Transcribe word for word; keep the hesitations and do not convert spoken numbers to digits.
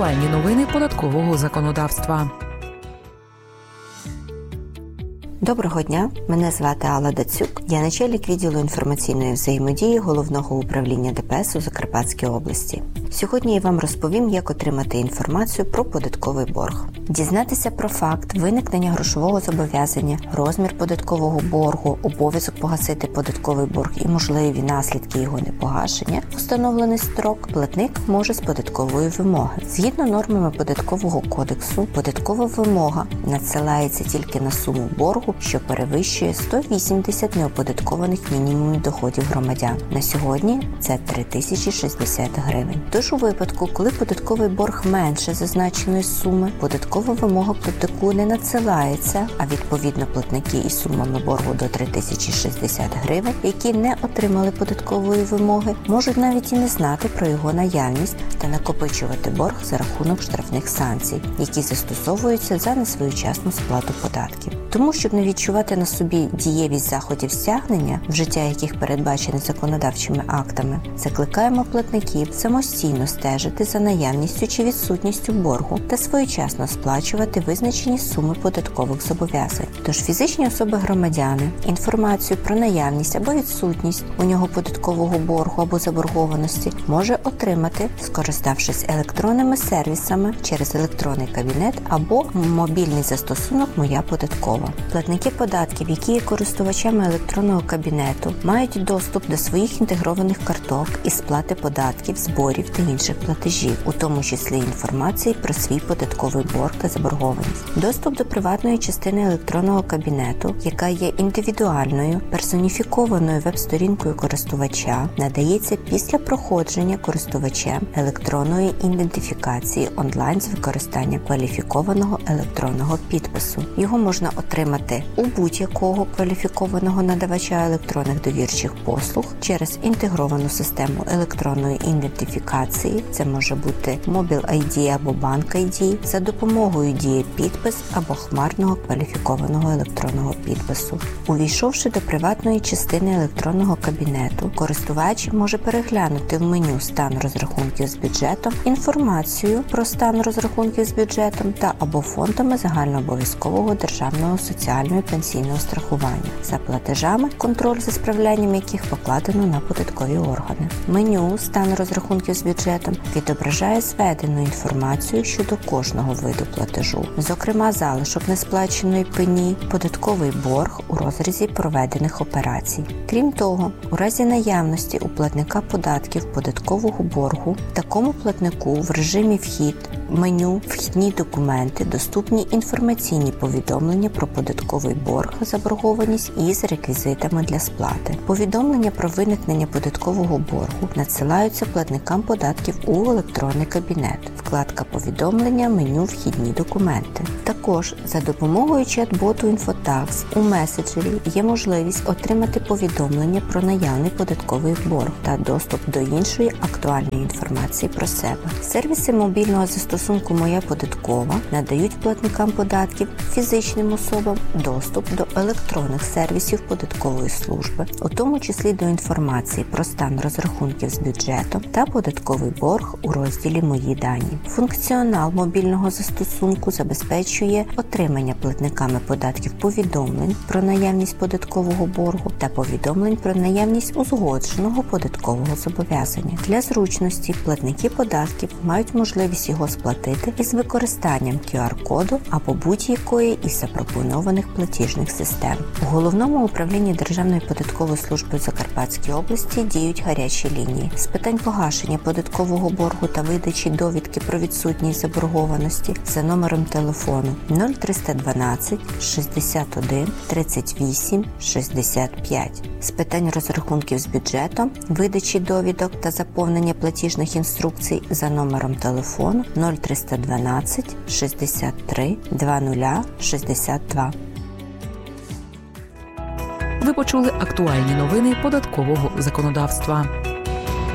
Актуальні новини податкового законодавства. Доброго дня, мене звати Алла Дацюк, я начальник відділу інформаційної взаємодії Головного управління Де Пе Ес у Закарпатській області. Сьогодні я вам розповім, як отримати інформацію про податковий борг. Дізнатися про факт виникнення грошового зобов'язання, розмір податкового боргу, обов'язок погасити податковий борг і можливі наслідки його непогашення, встановлений строк, платник може з податкової вимоги. Згідно нормами Податкового кодексу, податкова вимога надсилається тільки на суму боргу, що перевищує сто вісімдесят неоподаткованих мінімумів доходів громадян. На сьогодні це три тисячі шістдесят гривень. Тож у випадку, коли податковий борг менше зазначеної суми, податкова вимога платнику не надсилається, а відповідно платники із сумами боргу до три тисячі шістдесят гривень, які не отримали податкової вимоги, можуть навіть і не знати про його наявність та накопичувати борг за рахунок штрафних санкцій, які застосовуються за несвоєчасну сплату податків. Тому, щоб не відчувати на собі дієвість заходів стягнення, вжиття яких передбачені законодавчими актами, закликаємо платників самостійно стежити за наявністю чи відсутністю боргу та своєчасно сплачувати визначені суми податкових зобов'язань. Тож фізичні особи-громадяни інформацію про наявність або відсутність у нього податкового боргу або заборгованості може отримати, скориставшись електронними сервісами через електронний кабінет або мобільний застосунок «Моя податкова». Платники податків, які є користувачами електронного кабінету, мають доступ до своїх інтегрованих карток із сплати податків, зборів та інших платежів, у тому числі інформації про свій податковий борг та заборгованість. Доступ до приватної частини електронного кабінету, яка є індивідуальною, персоніфікованою веб-сторінкою користувача, надається після проходження користувачем електронної ідентифікації онлайн з використанням кваліфікованого електронного підпису. Його можна отримати у будь-якого кваліфікованого надавача електронних довірчих послуг через інтегровану систему електронної ідентифікації, це може бути Mobile ай ді або Bank ай ді, за допомогою дієпідпис або хмарного кваліфікованого електронного підпису. Увійшовши до приватної частини електронного кабінету, користувач може переглянути в меню «Стан розрахунків з бюджетом» інформацію про стан розрахунків з бюджетом та або фондами загальнообов'язкового державного соціального і пенсійного страхування, за платежами, контроль за справлянням яких покладено на податкові органи. Меню «Стан розрахунків з бюджетом» відображає зведену інформацію щодо кожного виду платежу, зокрема залишок несплаченої пені, податковий борг у розрізі проведених операцій. Крім того, у разі наявності у платника податків податкового боргу, такому платнику в режимі «Вхід» меню «Вхідні документи» доступні інформаційні повідомлення про податковий борг, заборгованість із реквізитами для сплати. Повідомлення про виникнення податкового боргу надсилаються платникам податків у електронний кабінет. Вкладка «Повідомлення», меню «Вхідні документи». Також за допомогою чат-боту «Інфотакс» у меседжері є можливість отримати повідомлення про наявний податковий борг та доступ до іншої актуальної інформації про себе. Сервіси мобільного застосунку «Моя податкова» надають платникам податків, фізичним особам доступ до електронних сервісів податкової служби, у тому числі до інформації про стан розрахунків з бюджетом та податковий борг у розділі «Мої дані». Функціонал мобільного застосунку забезпечує отримання платниками податків повідомлень про наявність податкового боргу та повідомлень про наявність узгодженого податкового зобов'язання. Для зручності платники податків мають можливість його сплатити із використанням кю ар-коду або будь-якої із запропонованих платіжних систем. У Головному управлінні Державної податкової служби Закарпатської області діють гарячі лінії з питань погашення податкового боргу та видачі довідки про відсутність заборгованості за номером телефону нуль триста дванадцять шістдесят один тридцять вісім шістдесят п'ять. З питань розрахунків з бюджетом, видачі довідок та заповнення платіжних інструкцій за номером телефону нуль триста дванадцять шістдесят три двадцять шістдесят два. Ви почули актуальні новини податкового законодавства.